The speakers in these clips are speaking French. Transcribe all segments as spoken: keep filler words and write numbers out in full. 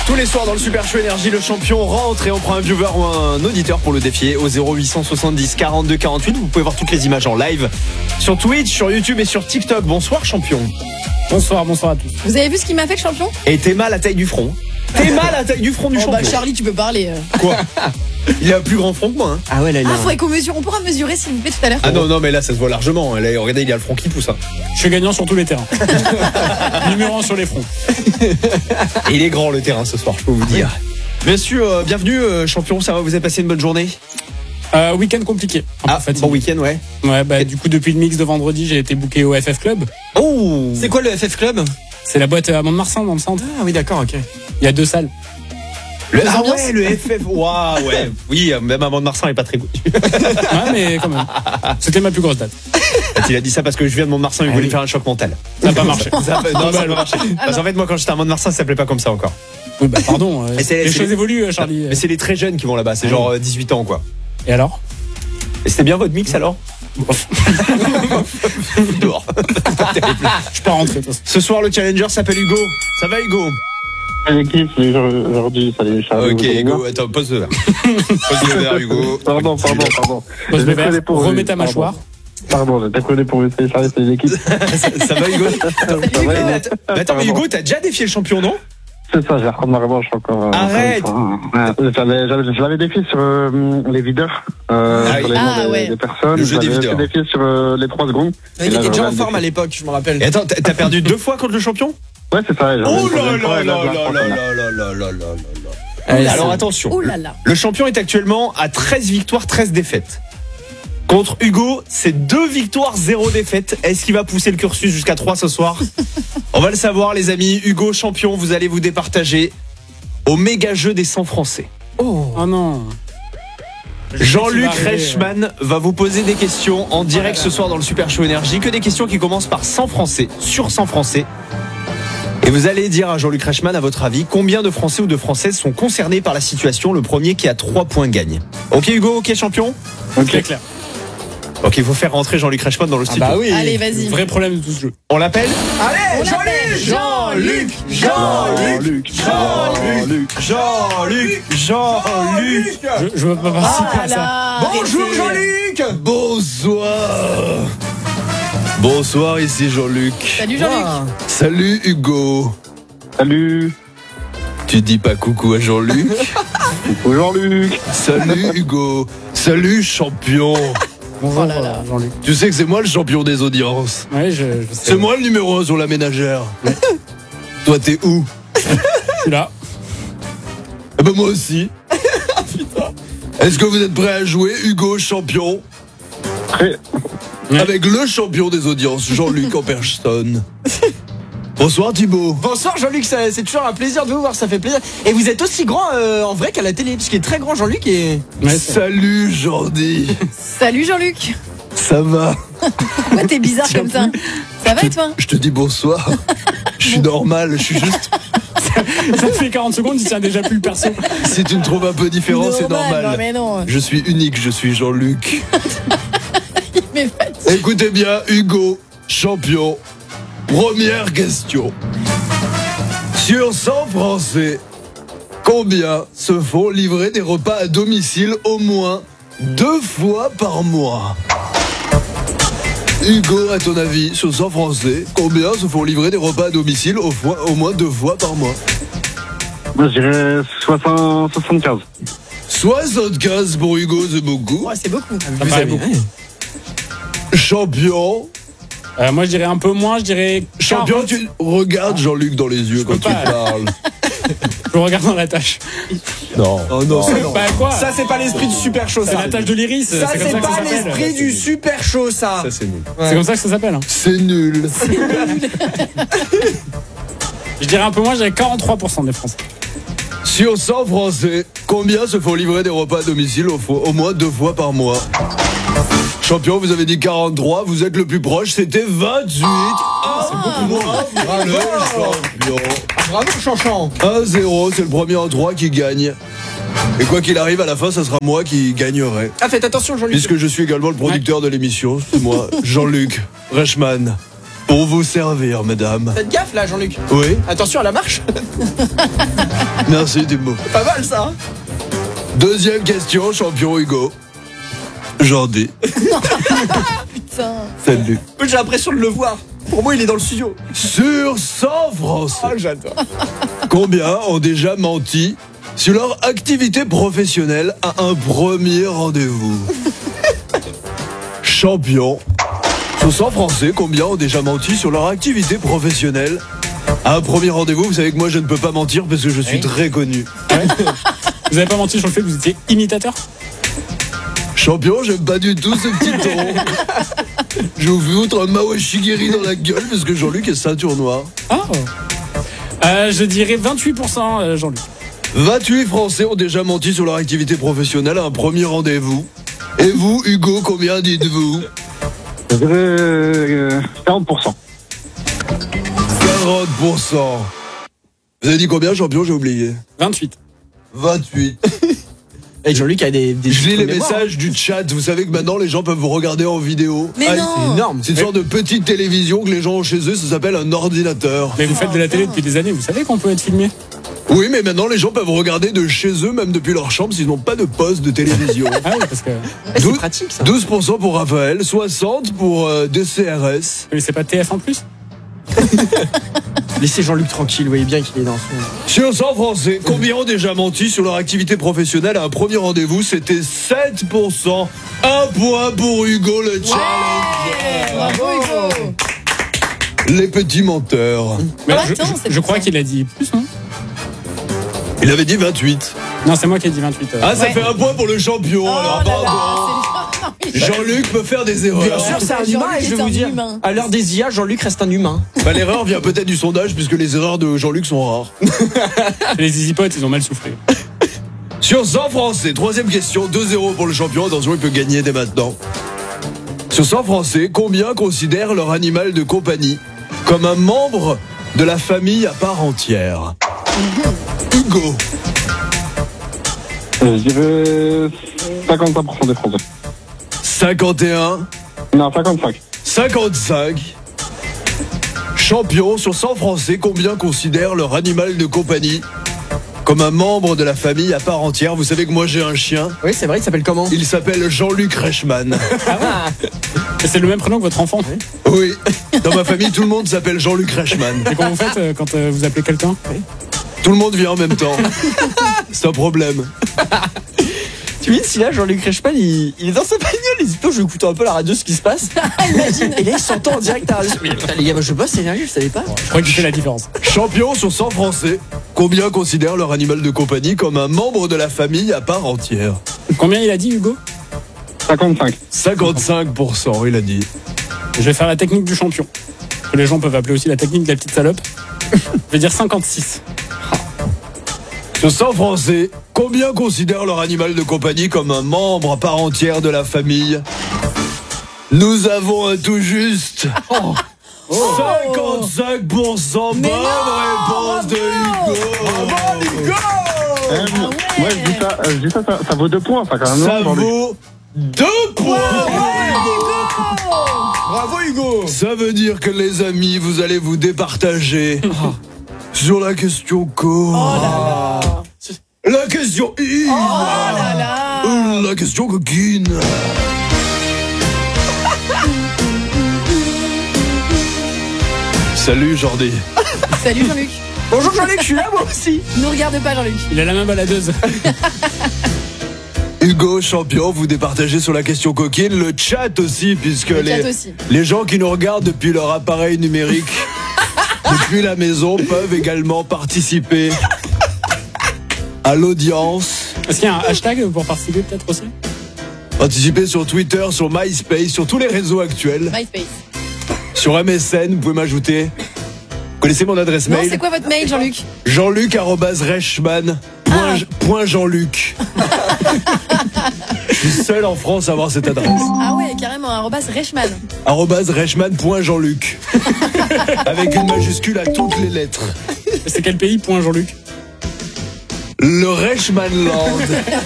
Tous les soirs dans le Super Show Énergie, le champion rentre et on prend un viewer ou un auditeur pour le défier au zéro huit cent soixante-dix quarante-deux quarante-huit. Vous pouvez voir toutes les images en live sur Twitch, sur YouTube et sur TikTok. Bonsoir champion. Bonsoir, bonsoir à tous. Vous avez vu ce qu'il m'a fait le champion? Et t'es mal à la taille du front. T'es mal à la taille du front du oh champion. Bah Charlie, tu peux parler. euh. Quoi? Il a un plus grand front que moi. Hein. Ah ouais, là, il Ah, a... faudrait qu'on mesure. On pourra mesurer s'il vous plaît tout à l'heure. Ah non, non, mais là ça se voit largement. Là, regardez, il y a le front qui pousse. Hein. Je suis gagnant sur tous les terrains. Numéro un sur les fronts. Et il est grand le terrain ce soir, je peux vous dire. Bien sûr, euh, bienvenue euh, champion, ça va, vous avez passé une bonne journée? Euh, week-end compliqué. Un Ah, peu fatigué. bon week-end, ouais. Ouais, bah du coup depuis le mix de vendredi, j'ai été booké au F F Club. Oh. C'est quoi le F F Club? C'est la boîte à Mont-de-Marsan dans le centre. Ah oui, d'accord, ok. Il y a deux salles. Le, ah ouais, le F F, waouh, ouais. Oui, même à Mont-de-Marsan, il est pas très goût. Ouais, mais quand même. C'était ma plus grosse date. Il a dit ça parce que je viens de Mont-de-Marsan, il Ah voulait oui. faire un choc mental. Ça n'a pas marché. Ça a pas- non, ça a pas marché. Parce qu'en fait, moi, quand j'étais à Mont-de-Marsan, ça s'appelait pas comme ça encore. Oui, bah pardon. euh, Et c'est- les c'est- choses évoluent, Charlie. Mais c'est les très jeunes qui vont là-bas, c'est Ah genre euh, dix-huit ans, quoi. Et alors? Et c'était bien votre mix alors? Dehors. Je peux rentrer. de toute façon. Ce soir, le challenger s'appelle Hugo. Ça va, Hugo? Salut l'équipe, salut aujourd'hui, salut Charles. Ok, Hugo, attends, pose le verre. Pose le verre, Hugo. Pardon, pardon, pardon. Pose J'ai le verre, déconné pour vous. remets ta mâchoire. Pardon, j'ai déconné pour vous, salut Charles, salut l'équipe. ça, ça va, Hugo? Ça va, Mais Hugo attends, mais attends, mais Hugo, t'as déjà défié le champion, non? C'est ça, j'ai reprendre ma revanche encore. euh, Arrête. encore une fois. Ouais, J'avais, j'avais, je l'avais défié sur euh, les videurs, euh, Ah sur oui. les noms Ah des, ouais. des personnes. Le jeu des J'avais videurs. aussi défié sur euh, les trois secondes. Il Et là, était déjà j'aurais en forme défié. à l'époque, je me rappelle. Et attends, t'as t'as perdu deux fois contre le champion? Ouais, c'est ça. j'avais Oh une là troisième fois, là et là, là je la là reprends là celle-là. là là là là là là. Allez, Alors c'est- attention, Oh là là. le champion est actuellement à treize victoires, treize défaites. Contre Hugo, c'est deux victoires, zéro défaite. Est-ce qu'il va pousser le cursus jusqu'à trois ce soir? On va le savoir les amis. Hugo, champion, vous allez vous départager au méga jeu des cent français. Oh. Oh non. Jean-Luc Je sais qu'il va arriver, Reichmann va vous poser des questions en direct ce soir dans le Super Show Énergie. Que des questions qui commencent par cent français, sur cent français. Et vous allez dire à Jean-Luc Reichmann, à votre avis, combien de Français ou de Françaises sont concernés par la situation? Le premier qui a trois points gagne. Ok Hugo, ok champion? C'est clair. Donc il faut faire rentrer Jean-Luc Reichmann dans le Ah studio. bah oui. Allez, vas-y. Vrai problème de tout ce jeu. On l'appelle? Allez, On l'appelle Jean-Luc, Jean-Luc, Jean-Luc, Jean-Luc, Jean-Luc. Je, je veux pas participer Ah à ça. là. Bonjour arrêtez. Jean-Luc. Bonsoir. Bonsoir, ici Jean-Luc. Salut Jean-Luc. Ah. Salut Hugo. Salut. Tu dis pas coucou à Jean-Luc? Coucou Jean-Luc. Salut Hugo. Salut champion. Bonjour, Oh là là. euh, Jean-Luc. Tu sais que c'est moi le champion des audiences. Ouais, je, je sais. C'est moi le numéro un sur la ménagère. Toi t'es où? Je suis là. Eh ben moi aussi. Est-ce que vous êtes prêts à jouer Hugo champion? Très. Ouais. Avec le champion des audiences, Jean-Luc en personne. Bonsoir Thibaut. Bonsoir Jean-Luc, ça- c'est toujours un plaisir de vous voir, ça fait plaisir. Et vous êtes aussi grand euh, en vrai qu'à la télé, parce qu'il est très grand Jean-Luc et... Ouais, c'est- Salut Jordi. Salut Jean-Luc. Ça va? Ouais, t'es bizarre comme ça. Ça va et toi? Je te dis bonsoir. Je suis normal, je suis juste... Ça fait quarante secondes, il tient déjà plus le perso. Si tu me trouves un peu différent, c'est normal. Non mais non. Je suis unique, je suis Jean-Luc. Mais fatigue. Écoutez bien, Hugo, champion. Première question. Sur cent Français, combien se font livrer des repas à domicile au moins deux fois par mois? Hugo, à ton avis, sur cent Français, combien se font livrer des repas à domicile au, fois- au moins deux fois par mois? Moi, je dirais soixante, soixante-quinze. soixante-quinze pour Hugo, c'est beaucoup. Ouais, c'est beaucoup. Ça paraît beaucoup. Champion, Euh, moi, je dirais un peu moins, je dirais. champion, quarante. tu regardes Jean-Luc dans les yeux quand peux tu pas. parles. Je regarde dans la tâche. Non. Oh non, ça, non. Bah quoi? Ça, c'est pas l'esprit du super show, C'est ça. la tâche de l'iris. Ça, c'est comme c'est ça que ça pas s'appelle. l'esprit du super show, ça. Ça, c'est nul. Ouais. C'est comme ça que ça s'appelle. hein. C'est nul. Je dirais un peu moins, je dirais quarante-trois pour cent des Français. Sur cent Français, combien se font livrer des repas à domicile au, fo- au moins deux fois par mois? Champion, vous avez dit quarante-trois, vous êtes le plus proche, c'était vingt-huit. Ah, c'est beaucoup moins. Bravo, champion. Bravo, Chanchan. un zéro, c'est le premier en trois qui gagne. Et quoi qu'il arrive, à la fin, ça sera moi qui gagnerai. Ah, faites attention, Jean-Luc. Puisque je suis également le producteur de l'émission, c'est moi, Jean-Luc Reichmann. Pour vous servir, mesdames. Faites gaffe là, Jean-Luc. Oui, Attention à la marche. merci Timo. Pas mal ça. Hein. Deuxième question, champion Hugo. Jordi. Putain. Salut. J'ai l'impression de le voir. Pour moi, il est dans le studio. Sur cent Français, Oh, j'adore. combien ont déjà menti sur leur activité professionnelle à un premier rendez-vous? Champion. Sur cent Français, combien ont déjà menti sur leur activité professionnelle à un premier rendez-vous? Vous savez que moi, je ne peux pas mentir parce que je suis Oui. très connu. Vous avez pas menti sur le fait que vous étiez imitateur? Champion, j'aime pas du tout ce petit ton. Je vous foutre un Mao Shigeri dans la gueule parce que Jean-Luc est ceinture noire. Ah. Euh, je dirais vingt-huit pour cent, euh, Jean-Luc. vingt-huit Français ont déjà menti sur leur activité professionnelle à un premier rendez-vous. Et vous, Hugo, combien dites-vous? Je dirais euh, quarante pour cent. quarante pour cent. Vous avez dit combien, champion? J'ai oublié. vingt-huit. vingt-huit. Et Jean-Luc a des. des Je lis les mémoires, messages du chat. Vous savez que maintenant, les gens peuvent vous regarder en vidéo. Mais Ah, non. c'est énorme. C'est une sorte de petite télévision que les gens ont chez eux. Ça s'appelle un ordinateur. Mais vous faites de la télé depuis des années, vous savez qu'on peut être filmé? Oui, mais maintenant, les gens peuvent regarder de chez eux, même depuis leur chambre, s'ils n'ont pas de poste de télévision. Ah oui, parce que vous Eh, douze- C'est pratique ça. douze pour cent pour Raphaël, soixante pour euh, D C R S. connaissez pas T F un plus? Laissez Jean-Luc tranquille, vous voyez bien qu'il est dans son. Sur cent Français, combien ont déjà menti sur leur activité professionnelle à un premier rendez-vous? C'était sept pour cent. Un point pour Hugo, le challenge. Bravo Hugo. Les petits menteurs. Mais Ah, je, attends, je- c'est je pour crois ça. qu'il a dit plus, non? Il avait dit vingt-huit. Non, c'est moi qui ai dit vingt-huit. euh. Ah, ça Ouais. fait un point pour le champion. Oh alors, là là, pardon. c'est le- Jean-Luc peut faire des Bien erreurs. sûr, c'est un Jean-Luc humain et je est vais un vous dire. humain. À l'heure des I A, Jean-Luc reste un humain. Bah, l'erreur vient peut-être du sondage, puisque les erreurs de Jean-Luc sont rares. Les easypotes, ils ont mal soufflé. Sur cent Français, troisième question, deux zéro pour le champion. Attention, il peut gagner dès maintenant. Sur cent Français, combien considèrent leur animal de compagnie comme un membre de la famille à part entière? Hugo. Je dirais cinquante-cinq pour cent des Français. cinquante et un. Non, cinquante-cinq. cinquante-cinq. Champion, sur cent Français, combien considèrent leur animal de compagnie comme un membre de la famille à part entière? Vous savez que moi j'ai un chien. Oui, c'est vrai, il s'appelle comment? Il s'appelle Jean-Luc Reichmann. Et c'est le même prénom que votre enfant. Oui, dans ma famille, tout le monde s'appelle Jean-Luc Reichmann. Et comment vous faites euh, quand euh, vous appelez quelqu'un? Tout le monde vient en même temps. C'est un problème. Tu me dis, si là, Jean-Luc Reichmann, il, il est dans sa bagnole, il dit, plutôt, je vais écouter un peu la radio, ce qui se passe. Imagine. Et là, il s'entend en direct à la radio. Mais putain, les gars, moi, je bosse, c'est énergie, vous savez pas? Je crois qu'il fait la différence. Champion sur cent Français, combien considèrent leur animal de compagnie comme un membre de la famille à part entière? Combien il a dit, Hugo? cinquante-cinq. cinquante-cinq pour cent, il a dit. Je vais faire la technique du champion. Que les gens peuvent appeler aussi la technique de la petite salope. Je vais dire cinquante-six. Sur cent Français, combien considèrent leur animal de compagnie comme un membre à part entière de la famille? Nous avons un tout juste. cinquante-cinq pour cent. Bonne réponse de Hugo. Euh, Moi, je dis ça, euh, je dis ça, ça, ça vaut deux points, ça, quand même. Ça non, Jean-Luc vaut deux points. Bravo, Hugo! Ça veut dire que les amis, vous allez vous départager sur la question co. La question I. là là. Euh, La question coquine. Salut Jordi. Salut Jean-Luc. Bonjour, Jean-Luc, je suis là, moi aussi. Nous regarde pas Jean-Luc. Il a la main baladeuse. Hugo, champion, vous départagez sur la question coquine. Le chat aussi, puisque Le les, chat aussi. les gens qui nous regardent depuis leur appareil numérique, depuis la maison, peuvent également participer à l'audience. Est-ce qu'il y a un hashtag pour participer peut-être aussi? Participer sur Twitter, sur MySpace, sur tous les réseaux actuels. MySpace. Sur M S N, vous pouvez m'ajouter. Vous connaissez mon adresse Non, mail? c'est quoi votre mail Jean-Luc? Jean-Luc arobase Reichmann. Point, point Jean-Luc. Je suis seul en France à avoir cette adresse. Ah ouais, carrément, arrobas Reichmann. Arobase Reichmann.Jean-Luc. Avec une majuscule à toutes les lettres. C'est quel pays, point Jean-Luc? Le Reichmannland.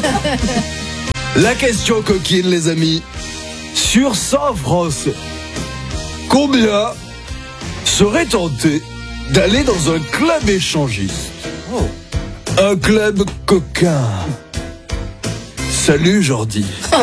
La question coquine, les amis. Sur cent Français, combien serait tenté d'aller dans un club échangiste? Un club coquin. Salut Jordi.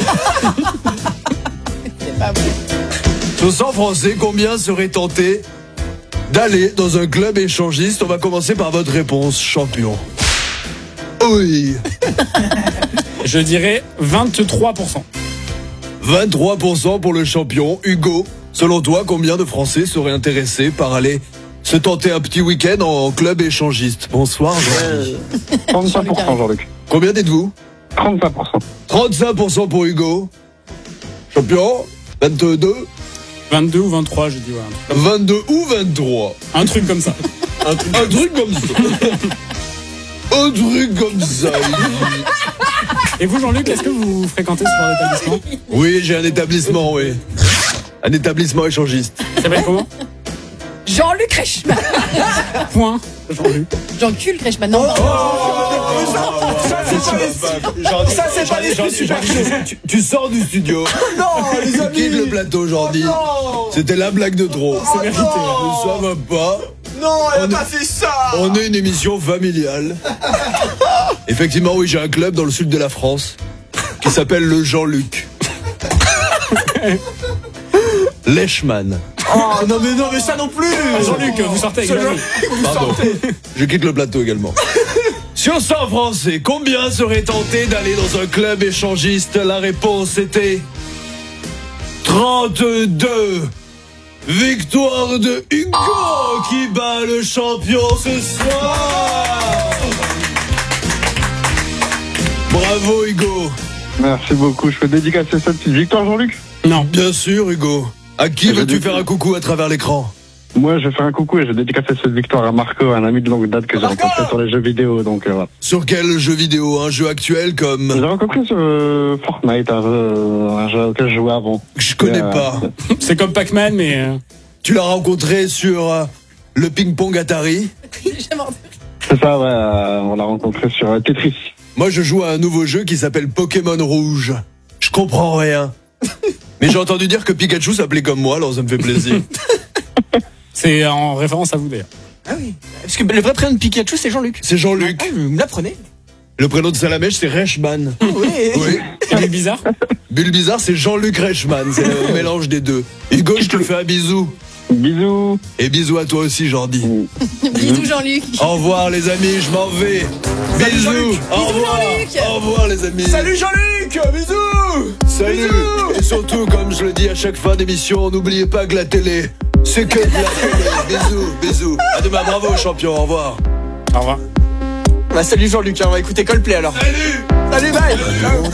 C'est pas vrai. Sur cent Français, combien seraient tentés d'aller dans un club échangiste? On va commencer par votre réponse, champion. Oui. Je dirais vingt-trois pour cent. vingt-trois pour cent pour le champion. Hugo, selon toi, combien de Français seraient intéressés par aller se tenter un petit week-end en club échangiste? Bonsoir, Jordi. trente-cinq pour cent, Jean-Luc. Combien dites-vous? trente-cinq pour cent. trente-cinq pour cent pour Hugo. Champion, vingt-deux, vingt-deux ou vingt-trois, je dis, ouais. vingt-deux ou vingt-trois. Un truc comme ça. Un truc. Un truc comme ça. Un truc comme ça. Et vous, Jean-Luc, est-ce que vous fréquentez ce genre d'établissement? Oui, j'ai un établissement, oui. Un établissement échangiste. Ça s'appelle comment? Jean-Luc Reichmann. Point. Jean-Luc. Jean-Cul Reichmann. Non, pardon. Ça, c'est pas l'esprit super tu, tu sors du studio. Non, les Tu amis. quittes le plateau, Jordi. C'était la blague de trop. C'est mérité. Ça va pas. Non, elle a On pas est- fait ça. On est une émission familiale. Effectivement, oui, j'ai un club dans le sud de la France qui s'appelle le Jean-Luc. Lechman. Oh non mais non mais ça non plus. Jean-Luc, vous sortez avec Jean-Luc. Pardon. Je quitte le plateau également. Sur cent Français, combien seraient tentés d'aller dans un club échangiste? La réponse était trente-deux. Victoire de Hugo qui bat le champion ce soir. Bravo Hugo. Merci beaucoup. Je peux dédicacer cette petite victoire, Jean-Luc? Non. Bien sûr Hugo. À qui Je veux-tu dis- faire un coucou à travers l'écran? Moi, je vais faire un coucou et je dédicace cette victoire à Marco, un ami de longue date que j'ai rencontré sur les jeux vidéo. Donc, euh, voilà. Sur quel jeu vidéo? Un jeu actuel Je comme... l'ai rencontré sur euh, Fortnite, un jeu, un jeu auquel je jouais avant. Je connais Euh, pas. C'est comme Pac-Man, mais... euh, Tu l'as rencontré sur euh, le ping-pong Atari? J'ai jamais entendu. C'est ça, ouais. euh, on l'a rencontré sur euh, Tetris. Moi, je joue à un nouveau jeu qui s'appelle Pokémon Rouge. Je comprends rien. Mais j'ai entendu dire que Pikachu s'appelait comme moi, alors ça me fait plaisir. C'est en référence à vous, d'ailleurs. Ah oui. Parce que le vrai prénom de Pikachu c'est Jean-Luc. C'est Jean-Luc. Ah, vous me l'apprenez. Le prénom de Salamèche, c'est Reichmann. Oui. Oui. C'est bien bizarre. Bulle bizarre, c'est Jean-Luc Reichmann. C'est le mélange des deux. Hugo, je te fais un bisou. Bisous. Et bisous à toi aussi, Jordi. Bisous Jean-Luc. Au revoir, les amis, je m'en vais. Salut, Bisous. Jean-Luc. Au Bisous, revoir. Jean-Luc. Au revoir, les amis. Salut Jean-Luc. Bisous. Salut. Bisous. Et surtout, comme je le dis à chaque fin d'émission, n'oubliez pas que la télé, c'est que de la télé. Bisous, bisous. À demain, bravo, champion. Au revoir. Au revoir. Bah salut Jean-Luc, hein, on va écouter Coldplay alors. Salut. Salut bye. Ciao.